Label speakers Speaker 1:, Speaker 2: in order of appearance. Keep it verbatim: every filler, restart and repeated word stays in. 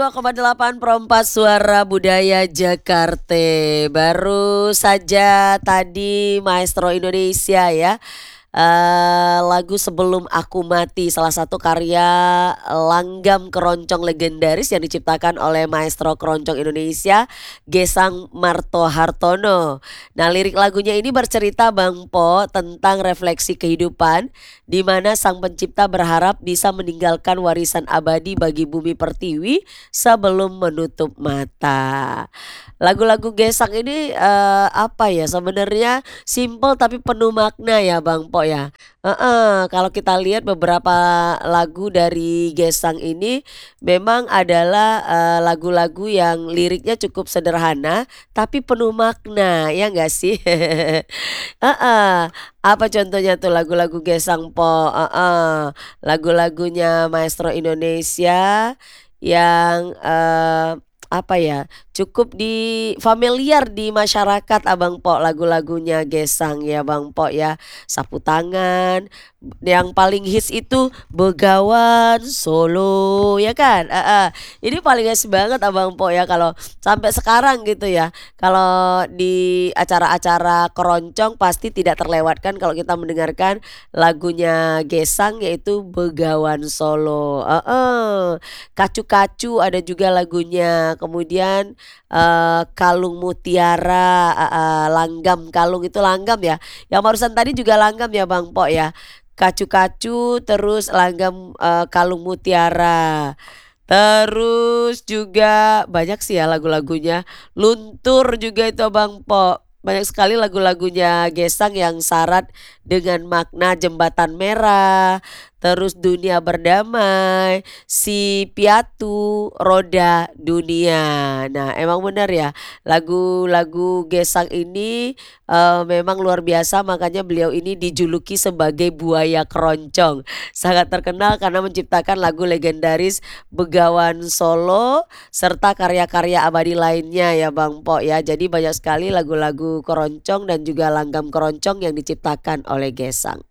Speaker 1: dua koma delapan Perempat Suara Budaya Jakarta. Baru saja tadi Maestro Indonesia ya, eee, lagu Sebelum Aku Mati, salah satu karya langgam keroncong legendaris yang diciptakan oleh maestro keroncong Indonesia, Gesang Martohartono. Nah, lirik lagunya ini bercerita Bang Po tentang refleksi kehidupan, di mana sang pencipta berharap bisa meninggalkan warisan abadi bagi bumi pertiwi sebelum menutup mata. Lagu-lagu Gesang ini, eee, apa ya, sebenarnya simpel tapi penuh makna ya Bang Po ya. Heeh, kalau kita lihat beberapa lagu dari Gesang ini memang adalah, eee, lagu-lagu yang liriknya cukup sederhana tapi penuh makna, ya nggak sih? Heeh, apa contohnya tuh lagu-lagu Gesang Po? Heeh, lagu-lagunya maestro Indonesia yang, eee, apa ya, cukup di familiar di masyarakat Abang Po, lagu-lagunya Gesang ya Bang Po ya. Sapu Tangan, yang paling hits itu Begawan Solo ya kan? Heeh, ini paling hits banget Abang Po ya kalau sampai sekarang gitu ya. Kalau di acara-acara keroncong pasti tidak terlewatkan kalau kita mendengarkan lagunya Gesang yaitu Begawan Solo, heeh. Kacu Kacu ada juga lagunya, kemudian, eee, Kalung Mutiara, heeh, Langgam Kalung itu langgam ya? Yang barusan tadi juga langgam ya Bang Po ya? Kacu Kacu terus Langgam, eee, Kalung Mutiara. Terus juga banyak sih ya lagu-lagunya, Luntur juga itu Bang Po. Banyak sekali lagu-lagunya Gesang yang syarat dengan makna Jembatan Merah, terus Dunia Berdamai, Si Piatu, Roda Dunia. Nah, emang benar ya, lagu-lagu Gesang ini, eee, memang luar biasa makanya beliau ini dijuluki sebagai buaya keroncong. Sangat terkenal karena menciptakan lagu legendaris Begawan Solo, serta karya-karya abadi lainnya ya Bang Po ya. Jadi banyak sekali lagu-lagu keroncong dan juga langgam keroncong yang diciptakan oleh Gesang.